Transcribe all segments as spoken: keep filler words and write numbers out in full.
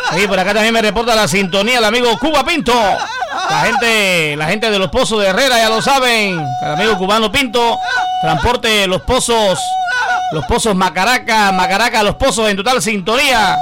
Y por acá también me reporta la sintonía el amigo Cuba Pinto. La gente, la gente de los Pozos de Herrera, ya lo saben. El amigo Cubano Pinto, transporte Los Pozos, Los Pozos Macaraca, Macaraca, Los Pozos en total sintonía.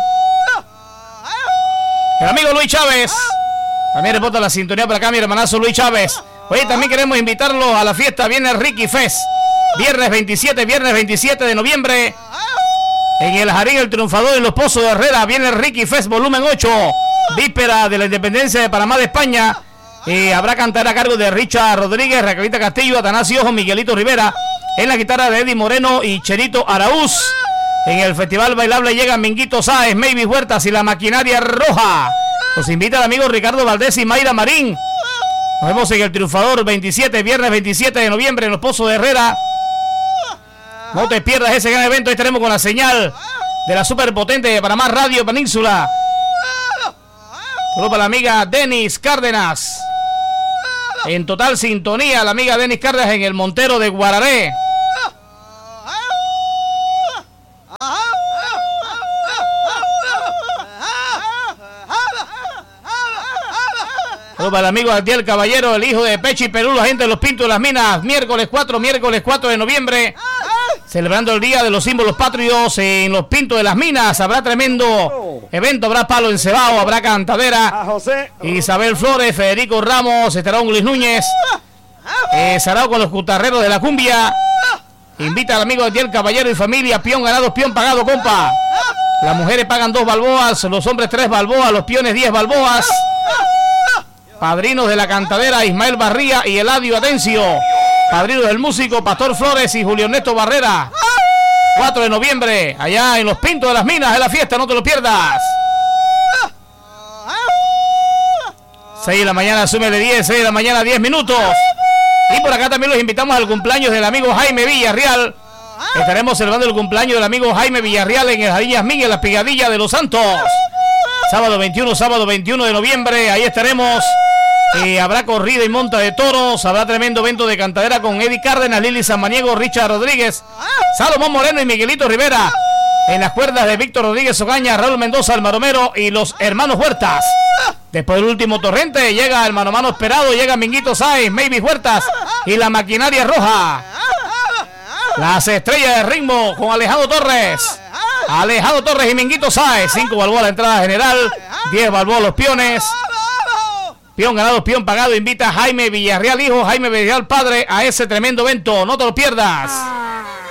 El amigo Luis Chávez también reporta la sintonía por acá, mi hermanazo Luis Chávez. Oye, también queremos invitarlos a la fiesta Viernes Ricky Fest. Viernes veintisiete, viernes veintisiete de noviembre. En el Jardín El Triunfador en Los Pozos de Herrera. Viene Ricky Fest volumen ocho. Víspera de la independencia de Panamá de España. Eh, habrá cantar a cargo de Richard Rodríguez, Raquelita Castillo, Atanasio Ojo, Miguelito Rivera. En la guitarra de Eddie Moreno y Cherito Araúz. En el festival bailable llegan Minguito Sáez, Maybe Huertas y la Maquinaria Roja. Nos invita el amigo Ricardo Valdés y Mayra Marín. Nos vemos en el Triunfador veintisiete, viernes veintisiete de noviembre en Los Pozos de Herrera. No te pierdas ese gran evento. Ahí estaremos con la señal de la superpotente de Panamá Radio Península. Solo para la amiga Denis Cárdenas. En total sintonía la amiga Denis Cárdenas en el Montero de Guararé. Solo para el amigo Adiel Caballero, el hijo de Pechi Perú, la gente de Los Pintos de las Minas. Miércoles cuatro, miércoles cuatro de noviembre. Celebrando el Día de los Símbolos Patrios en Los Pintos de las Minas. Habrá tremendo evento, habrá palo encebado, habrá cantadera. Isabel Flores, Federico Ramos, estará un Luis Núñez. Eh, Sarao con los cutarreros de la cumbia. Invita al amigo Atiel Caballero y familia. Peón ganado, peón pagado, compa. Las mujeres pagan dos balboas, los hombres tres balboas, los peones diez balboas. Padrinos de la cantadera, Ismael Barría y Eladio Atencio. Padrinos del músico, Pastor Flores y Julio Ernesto Barrera. cuatro de noviembre, allá en Los Pintos de las Minas, de la fiesta, no te lo pierdas. seis de la mañana, súmele diez, seis de la mañana, diez minutos. Y por acá también los invitamos al cumpleaños del amigo Jaime Villarreal. Estaremos celebrando el cumpleaños del amigo Jaime Villarreal en el Jardín Yasmín, en la Pigadilla de Los Santos. Sábado veintiuno, sábado veintiuno de noviembre, ahí estaremos. Eh, habrá corrida y monta de toros, habrá tremendo evento de cantadera con Eddie Cárdenas, Lili Samaniego, Richard Rodríguez, Salomón Moreno y Miguelito Rivera. En las cuerdas de Víctor Rodríguez Ogaña, Raúl Mendoza, el Maromero y los hermanos Huertas. Después del último torrente llega el mano a mano esperado, llega Minguito Sáez, Maybe Huertas y la Maquinaria Roja. Las estrellas de ritmo con Alejandro Torres. Alejandro Torres y Minguito Sáez. cinco balboas la entrada general, diez balboas los peones. Peón ganado, peón pagado. Invita a Jaime Villarreal hijo, Jaime Villarreal padre a ese tremendo evento. No te lo pierdas.